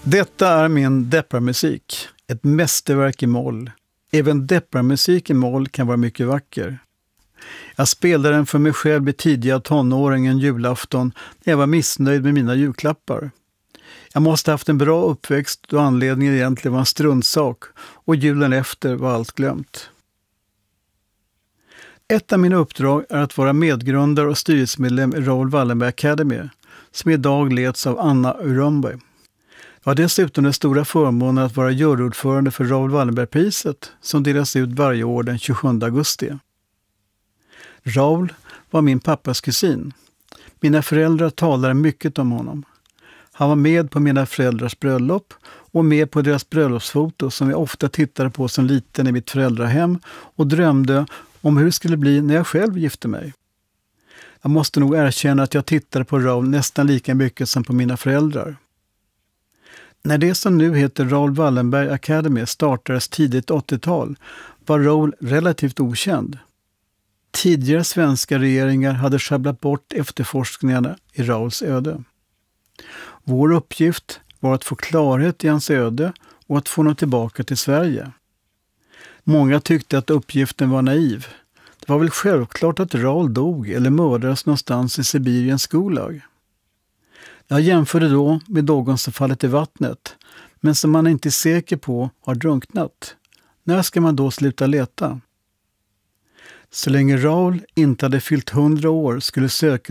Detta är min depparmusik, ett mästerverk i moll. Även depparmusik i moll kan vara mycket vacker. Jag spelade den för mig själv i tidiga tonåren en julafton när jag var missnöjd med mina julklappar. Jag måste ha haft en bra uppväxt då anledningen egentligen var en struntsak och julen efter var allt glömt. Ett av mina uppdrag är att vara medgrundare och styrelsemedlem i Raoul Wallenberg Academy, som idag leds av Anna Urumbi. Jag har dessutom den stora förmånen att vara juryordförande för Raoul Wallenberg-priset som delas ut varje år den 27 augusti. Raoul var min pappas kusin. Mina föräldrar talade mycket om honom. Han var med på mina föräldrars bröllop och med på deras bröllopsfoto som jag ofta tittade på som liten i mitt föräldrahem och drömde om hur det skulle bli när jag själv gifte mig. Jag måste nog erkänna att jag tittade på Raoul nästan lika mycket som på mina föräldrar. När det som nu heter Raoul Wallenberg Academy startades tidigt 80-tal var Raoul relativt okänd. Tidigare svenska regeringar hade sjabblat bort efterforskningarna i Raouls öde. Vår uppgift var att få klarhet i hans öde och att få honom tillbaka till Sverige. Många tyckte att uppgiften var naiv. Det var väl självklart att Raoul dog eller mördades någonstans i Sibiriens Gulag. Jag jämförde då med någon som fallit i vattnet, men som man inte är säker på har drunknat. När ska man då sluta leta? Så länge Raoul inte hade fyllt 100 år skulle söka